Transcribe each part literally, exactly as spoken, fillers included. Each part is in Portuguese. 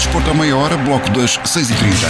Desporto à meia hora, bloco das seis e trinta.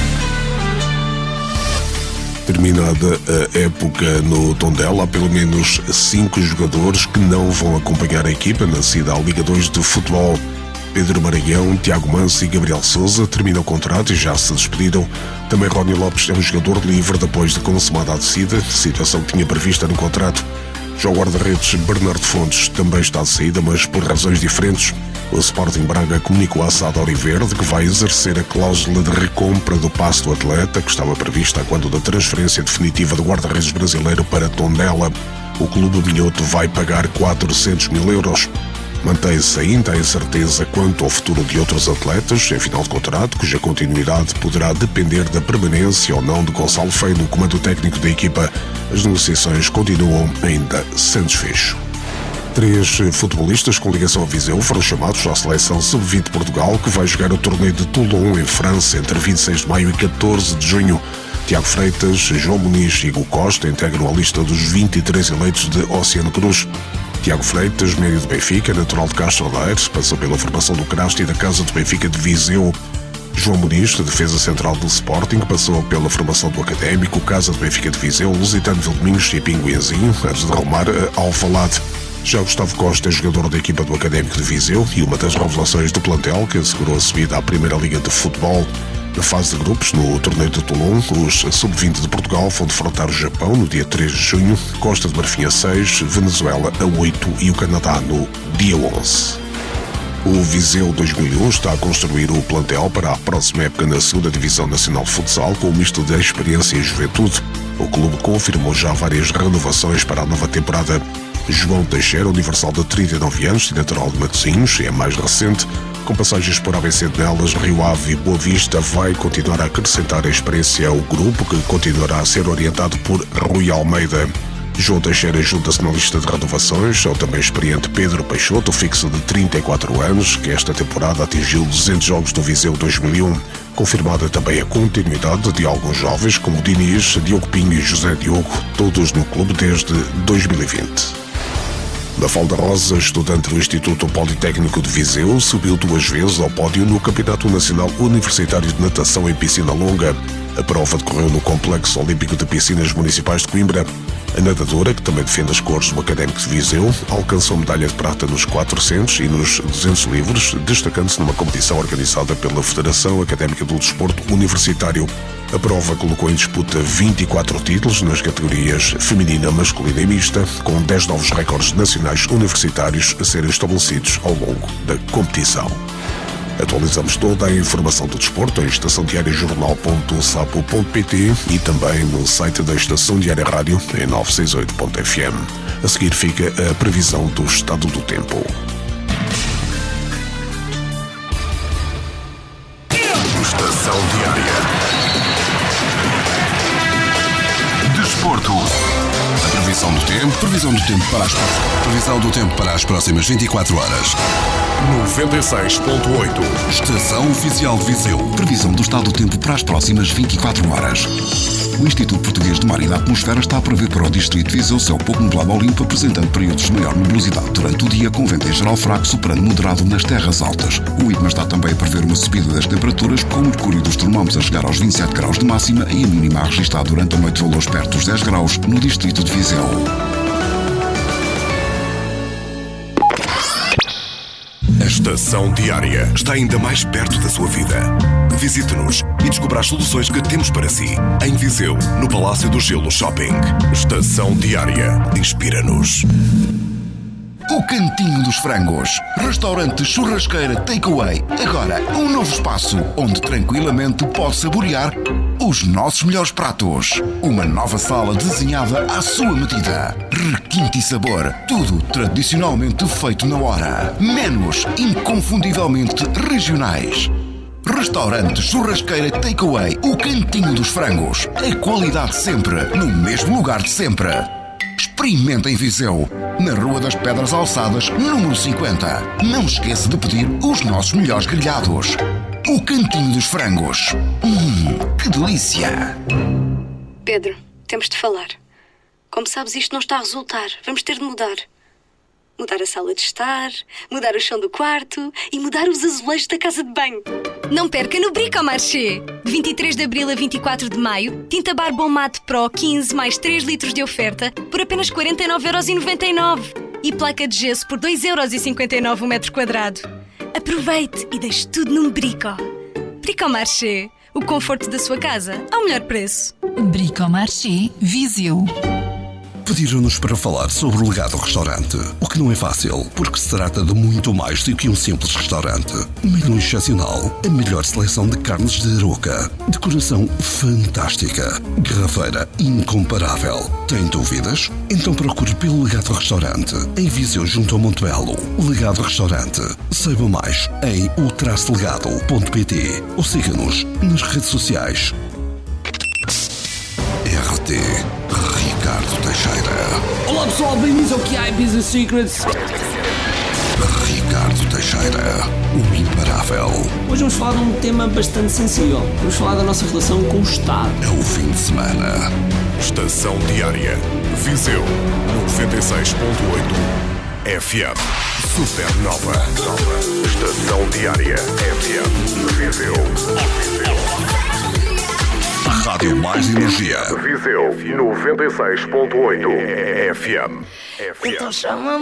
Terminada a época no Tondela, há pelo menos cinco jogadores que não vão acompanhar a equipa na saída à Liga dois de Futebol. Pedro Maranhão, Tiago Manso e Gabriel Sousa terminam o contrato e já se despediram. Também Rony Lopes é um jogador livre depois de consumada a descida, situação que tinha prevista no contrato. Já o guarda-redes Bernardo Fontes também está de saída, mas por razões diferentes. O Sporting Braga comunicou à S A D Auriverde que vai exercer a cláusula de recompra do passe do atleta, que estava prevista quando da transferência definitiva do guarda-redes brasileiro para Tondela. O clube minhoto vai pagar quatrocentos mil euros. Mantém-se ainda a incerteza quanto ao futuro de outros atletas em final de contrato, cuja continuidade poderá depender da permanência ou não de Gonçalo Feio no comando técnico da equipa. As negociações continuam ainda sem desfecho. Três futebolistas com ligação a Viseu foram chamados à seleção sub vinte de Portugal, que vai jogar o torneio de Toulon, em França, entre vinte e seis de maio e catorze de junho. Tiago Freitas, João Muniz e Hugo Costa integram a lista dos vinte e três eleitos de Oceano Cruz. Tiago Freitas, médio de Benfica, natural de Castro Daire, passou pela formação do Crasto e da Casa de Benfica de Viseu. João Muniz, de defesa central do Sporting, passou pela formação do Académico, Casa de Benfica de Viseu, Lusitano de Vildomingos e Pinguenzinho, antes de arrumar a Alvalade. Já Gustavo Costa é jogador da equipa do Académico de Viseu e uma das revelações do plantel que assegurou a subida à Primeira Liga de Futebol. Na fase de grupos, no torneio de Toulon, os sub vinte de Portugal vão defrontar o Japão no dia três de junho, Costa de Marfim a seis, Venezuela a oito e o Canadá no dia onze. O Viseu dois mil e um está a construir o plantel para a próxima época na segunda Divisão Nacional de Futsal, com um misto de experiência e juventude. O clube confirmou já várias renovações para a nova temporada. João Teixeira, universal de trinta e nove anos e natural de Matosinhos, é a mais recente. Com passagens por A B C de Nelas, Rio Ave e Boa Vista, vai continuar a acrescentar a experiência ao grupo, que continuará a ser orientado por Rui Almeida. João Teixeira junta-se na lista de renovações ao também experiente Pedro Peixoto, fixo de trinta e quatro anos, que esta temporada atingiu duzentos jogos do Viseu dois mil e um. Confirmada também a continuidade de alguns jovens como Diniz, Diogo Pinho e José Diogo, todos no clube desde dois mil e vinte. Mafalda Rosa, estudante do Instituto Politécnico de Viseu, subiu duas vezes ao pódio no Campeonato Nacional Universitário de Natação em Piscina Longa. A prova decorreu no Complexo Olímpico de Piscinas Municipais de Coimbra. A nadadora, que também defende as cores do Académico de Viseu, alcançou medalha de prata nos quatrocentos e nos duzentos livres, destacando-se numa competição organizada pela Federação Académica do Desporto Universitário. A prova colocou em disputa vinte e quatro títulos nas categorias feminina, masculina e mista, com dez novos recordes nacionais universitários a serem estabelecidos ao longo da competição. Atualizamos toda a informação do desporto em estação diária jornal ponto sapo ponto pt e também no site da Estação Diária Rádio em novecentos e sessenta e oito ponto f m. A seguir fica a previsão do estado do tempo. Estação Diária. Desporto. A previsão do tempo, previsão do tempo para as previsão do tempo para as próximas vinte e quatro horas. noventa e seis ponto oito. Estação Oficial de Viseu. Previsão do estado do tempo para as próximas vinte e quatro horas. O Instituto Português de Mar e da Atmosfera está a prever para o Distrito de Viseu céu pouco nublado ao limpo, apresentando períodos de maior nebulosidade durante o dia, com vento em geral fraco, superando moderado nas terras altas. O IPMA está também a prever uma subida das temperaturas, com o mercúrio dos termómetros a chegar aos vinte e sete graus de máxima e a mínima a registrar durante a noite valores perto dos dez graus no Distrito de Viseu. A Estação Diária está ainda mais perto da sua vida. Visite-nos e descubra as soluções que temos para si. Em Viseu, no Palácio do Gelo Shopping. Estação Diária. Inspira-nos. O Cantinho dos Frangos. Restaurante churrasqueira takeaway. Agora, um novo espaço onde tranquilamente pode saborear os nossos melhores pratos. Uma nova sala desenhada à sua medida. Requinte e sabor. Tudo tradicionalmente feito na hora. Menus inconfundivelmente regionais. Restaurante churrasqueira takeaway. O Cantinho dos Frangos. A qualidade sempre, no mesmo lugar de sempre. Experimenta em Viseu, na Rua das Pedras Alçadas, número cinquenta. Não esqueça de pedir os nossos melhores grelhados. O Cantinho dos Frangos. Hum, que delícia! Pedro, temos de falar. Como sabes, isto não está a resultar. Vamos ter de mudar. Mudar a sala de estar, mudar o chão do quarto e mudar os azulejos da casa de banho. Não perca no Bricomarché. De vinte e três de abril a vinte e quatro de maio, tinta Barbon Mate Pro quinze mais três litros de oferta por apenas quarenta e nove euros e noventa e nove. E placa de gesso por dois euros e cinquenta e nove o metro quadrado. Aproveite e deixe tudo num Brico. Bricomarché. O conforto da sua casa ao melhor preço. Bricomarché Viseu. Pediram-nos para falar sobre o Legado Restaurante, o que não é fácil, porque se trata de muito mais do que um simples restaurante. Menu excepcional, a melhor seleção de carnes de Aroca, decoração fantástica, garrafeira incomparável. Tem dúvidas? Então procure pelo Legado Restaurante, em Viseu junto ao Monte Belo. Legado Restaurante. Saiba mais em o traço legado ponto pt ou siga-nos nas redes sociais. R T Ricardo Teixeira. Olá pessoal, bem-vindos ao que há em Business Secrets. Ricardo Teixeira, o imparável. Hoje vamos falar de um tema bastante sensível. Vamos falar da nossa relação com o Estado. É o fim de semana. Estação Diária. Viseu noventa e seis ponto oito F M. Supernova. Estação Diária F M. Viseu. A rádio mais energia. Viseu noventa e seis ponto oito F M. Então chama